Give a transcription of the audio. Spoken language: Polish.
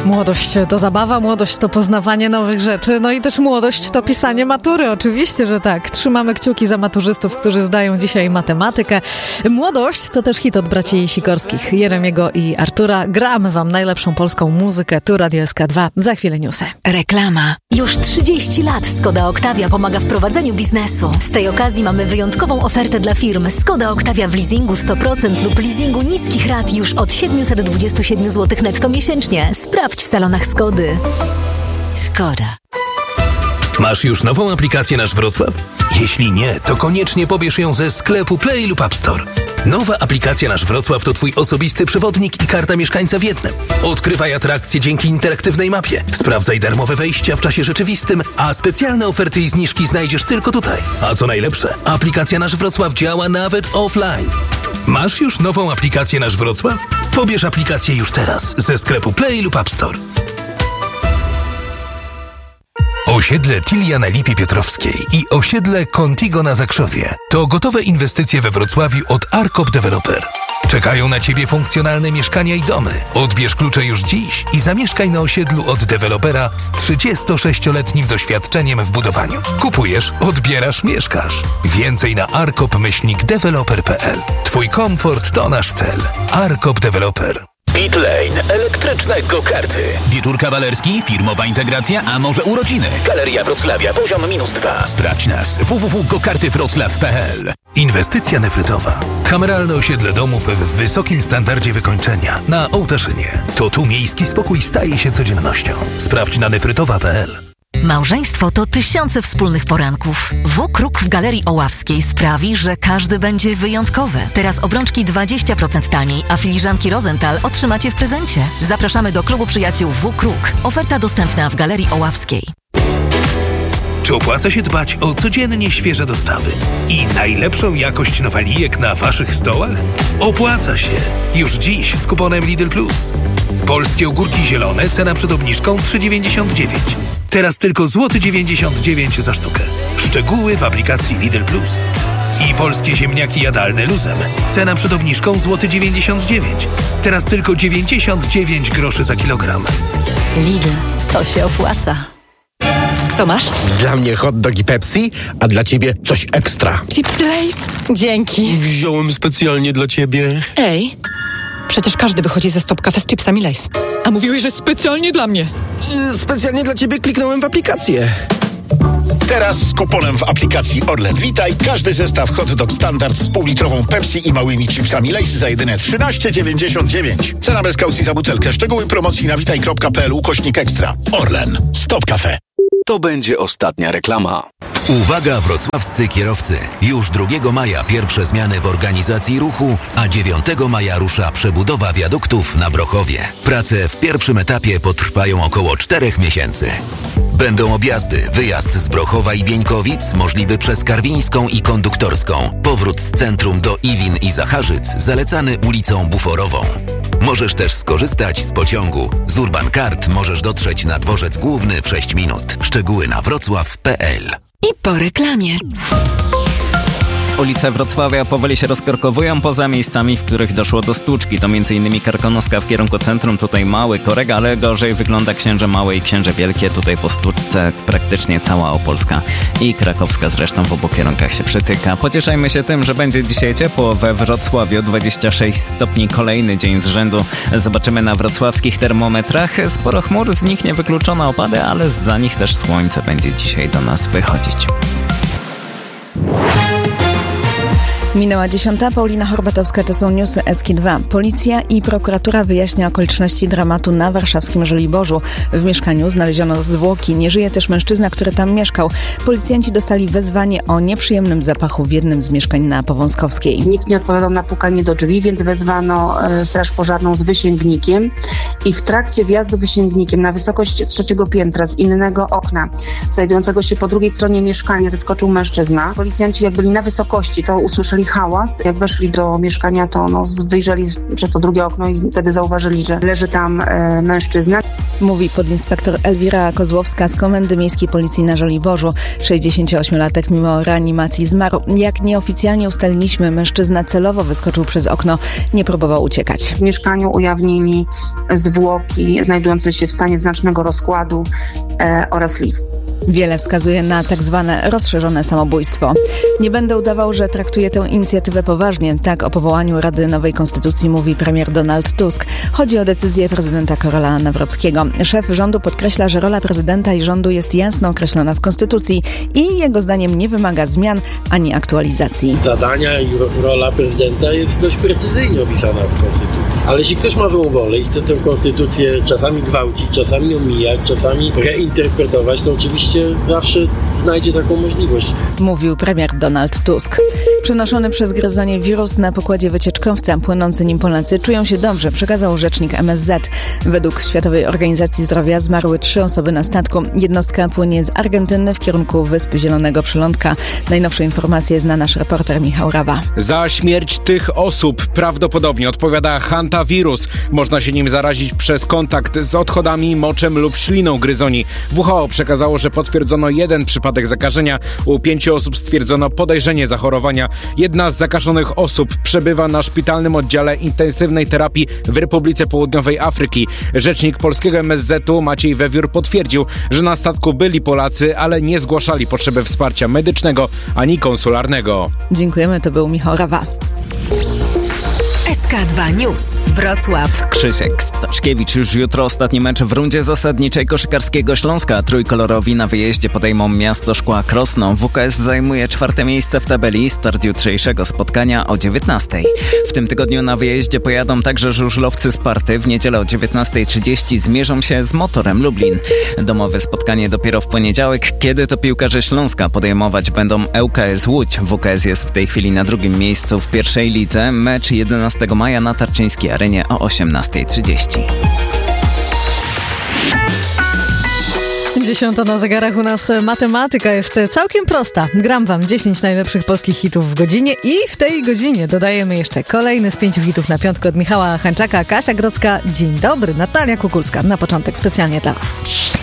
Młodość to zabawa, młodość to poznawanie nowych rzeczy, no i też młodość to pisanie matury, oczywiście, że tak. Trzymamy kciuki za maturzystów, którzy zdają dzisiaj matematykę. Młodość to też hit od braci Sikorskich, Jeremiego i Artura. Gramy wam najlepszą polską muzykę, tu Radio SK2, za chwilę newsy. Reklama. Już 30 lat Skoda Octavia pomaga w prowadzeniu biznesu. Z tej okazji mamy wyjątkową ofertę dla firm. Skoda Octavia w leasingu 100% lub leasingu niskich rat już od 727 zł netto miesięcznie. Sprawdź w salonach Skody. Skoda. Masz już nową aplikację Nasz Wrocław? Jeśli nie, to koniecznie pobierz ją ze sklepu Play lub App Store. Nowa aplikacja Nasz Wrocław to twój osobisty przewodnik i karta mieszkańca w jednym. Odkrywaj atrakcje dzięki interaktywnej mapie. Sprawdzaj darmowe wejścia w czasie rzeczywistym, a specjalne oferty i zniżki znajdziesz tylko tutaj. A co najlepsze, aplikacja Nasz Wrocław działa nawet offline. Masz już nową aplikację Nasz Wrocław? Pobierz aplikację już teraz ze sklepu Play lub App Store. Osiedle Tilia na Lipie Piotrowskiej i osiedle Contigo na Zakrzowie to gotowe inwestycje we Wrocławiu od Arkop Developer. Czekają na Ciebie funkcjonalne mieszkania i domy. Odbierz klucze już dziś i zamieszkaj na osiedlu od dewelopera z 36-letnim doświadczeniem w budowaniu. Kupujesz, odbierasz, mieszkasz. Więcej na arkop-developer.pl. Twój komfort to nasz cel. Arkop Developer. Pitlane, elektryczne go-karty. Wieczór kawalerski, firmowa integracja, a może urodziny. Galeria Wrocławia, poziom -2. Sprawdź nas www.gokartywroclaw.pl. Inwestycja nefrytowa. Kameralne osiedle domów w wysokim standardzie wykończenia na Ołtaszynie. To tu miejski spokój staje się codziennością. Sprawdź na nefrytowa.pl. Małżeństwo to tysiące wspólnych poranków. W-Kruk w Galerii Oławskiej sprawi, że każdy będzie wyjątkowy. Teraz obrączki 20% taniej, a filiżanki Rosenthal otrzymacie w prezencie. Zapraszamy do klubu przyjaciół W-Kruk. Oferta dostępna w Galerii Oławskiej. Czy opłaca się dbać o codziennie świeże dostawy i najlepszą jakość nowalijek na waszych stołach? Opłaca się! Już dziś z kuponem Lidl Plus. Polskie ogórki zielone, cena przed obniżką 3,99. Teraz tylko złoty 99 za sztukę. Szczegóły w aplikacji Lidl Plus. I polskie ziemniaki jadalne luzem. Cena przed obniżką złoty 99. Teraz tylko 99 groszy za kilogram. Lidl, to się opłaca. Co masz? Dla mnie hot dog i Pepsi, a dla ciebie coś ekstra. Chipsy Lay's? Dzięki. Wziąłem specjalnie dla ciebie. Ej, przecież każdy wychodzi ze Stop Cafe z chipsami Lay's. A mówiłeś, że specjalnie dla mnie. Specjalnie dla ciebie kliknąłem w aplikację. Teraz z kuponem w aplikacji Orlen Witaj każdy zestaw hot dog standard z półlitrową Pepsi i małymi chipsami Lay's za jedyne 13,99. Cena bez kaucji za butelkę. Szczegóły promocji na witaj.pl/ekstra. Orlen. Stop Cafe. To będzie ostatnia reklama. Uwaga wrocławscy kierowcy! Już 2 maja pierwsze zmiany w organizacji ruchu, a 9 maja rusza przebudowa wiaduktów na Brochowie. Prace w pierwszym etapie potrwają około 4 miesięcy. Będą objazdy, wyjazd z Brochowa i Bieńkowic możliwy przez Karwińską i Konduktorską. Powrót z centrum do Iwin i Zacharzyc zalecany ulicą Buforową. Możesz też skorzystać z pociągu. Z Urban Card możesz dotrzeć na dworzec główny w 6 minut. Szczegóły na wrocław.pl. I po reklamie. Ulice Wrocławia powoli się rozkorkowują poza miejscami, w których doszło do stłuczki. To m.in. Karkonoska w kierunku centrum, tutaj Mały Korek, ale gorzej wygląda Księże Małe i Księże Wielkie. Tutaj po stłuczce praktycznie cała Opolska i Krakowska zresztą w obu kierunkach się przytyka. Pocieszajmy się tym, że będzie dzisiaj ciepło we Wrocławiu. 26 stopni, kolejny dzień z rzędu. Zobaczymy na wrocławskich termometrach. Sporo chmur, z nich niewykluczone opady, ale zza nich też słońce będzie dzisiaj do nas wychodzić. Minęła 10. Paulina Horbatowska, to są newsy SK2. Policja i prokuratura wyjaśnia okoliczności dramatu na warszawskim Żoliborzu. W mieszkaniu znaleziono zwłoki. Nie żyje też mężczyzna, który tam mieszkał. Policjanci dostali wezwanie o nieprzyjemnym zapachu w jednym z mieszkań na Powązkowskiej. Nikt nie odpowiadał na pukanie do drzwi, więc wezwano straż pożarną z wysięgnikiem i w trakcie wjazdu wysięgnikiem na wysokość 3. piętra z innego okna, znajdującego się po drugiej stronie mieszkania, wyskoczył mężczyzna. Policjanci jak byli na wysokości, to usłyszeli hałas. Jak weszli do mieszkania, to wyjrzeli przez to drugie okno i wtedy zauważyli, że leży tam mężczyzna. Mówi podinspektor Elwira Kozłowska z Komendy Miejskiej Policji na Żoliborzu. 68-latek mimo reanimacji zmarł. Jak nieoficjalnie ustaliliśmy, mężczyzna celowo wyskoczył przez okno, nie próbował uciekać. W mieszkaniu ujawnili zwłoki zwłoki znajdujące się w stanie znacznego rozkładu oraz list. Wiele wskazuje na tak zwane rozszerzone samobójstwo. Nie będę udawał, że traktuję tę inicjatywę poważnie. Tak o powołaniu Rady Nowej Konstytucji mówi premier Donald Tusk. Chodzi o decyzję prezydenta Karola Nawrockiego. Szef rządu podkreśla, że rola prezydenta i rządu jest jasno określona w Konstytucji i jego zdaniem nie wymaga zmian ani aktualizacji. Zadania i rola prezydenta jest dość precyzyjnie opisana w Konstytucji. Ale jeśli ktoś ma złą wolę i chce tę konstytucję czasami gwałcić, czasami omijać, czasami reinterpretować, to oczywiście zawsze znajdzie taką możliwość. Mówił premier Donald Tusk. Przenoszony przez gryzonie wirus na pokładzie wycieczkowca, płynący nim Polacy czują się dobrze, przekazał rzecznik MSZ. Według Światowej Organizacji Zdrowia zmarły 3 osoby na statku. Jednostka płynie z Argentyny w kierunku Wysp Zielonego Przylądka. Najnowsze informacje zna nasz reporter Michał Rawa. Za śmierć tych osób prawdopodobnie odpowiada hantawirus. Można się nim zarazić przez kontakt z odchodami, moczem lub śliną gryzoni. WHO przekazało, że potwierdzono 1 przypadek zakażenia. U 5 osób stwierdzono podejrzenie zachorowania. Jedna z zakażonych osób przebywa na szpitalnym oddziale intensywnej terapii w Republice Południowej Afryki. Rzecznik polskiego MSZ-u Maciej Wewiór potwierdził, że na statku byli Polacy, ale nie zgłaszali potrzeby wsparcia medycznego ani konsularnego. Dziękujemy, to był Michał Rawa. SK2 News. Wrocław. Krzysiek Staszkiewicz już jutro ostatni mecz w rundzie zasadniczej koszykarskiego Śląska. Trójkolorowi na wyjeździe podejmą Miasto Szkła Krosno. WKS zajmuje 4. miejsce w tabeli. Start jutrzejszego spotkania o 19:00. W tym tygodniu na wyjeździe pojadą także żużlowcy Sparty. W niedzielę o 19:30 zmierzą się z Motorem Lublin. Domowe spotkanie dopiero w poniedziałek, kiedy to piłkarze Śląska podejmować będą ŁKS Łódź. WKS jest w tej chwili na 2. miejscu w pierwszej lidze. Mecz 11 maja na Tarczyńskiej Arenie o 18:30. 10 na zegarach, u nas matematyka jest całkiem prosta. Gram wam 10 najlepszych polskich hitów w godzinie i w tej godzinie dodajemy jeszcze kolejny z 5 hitów na piątkę od Michała Hańczaka, Kasia Grodzka. Dzień dobry, Natalia Kukulska. Na początek specjalnie dla was.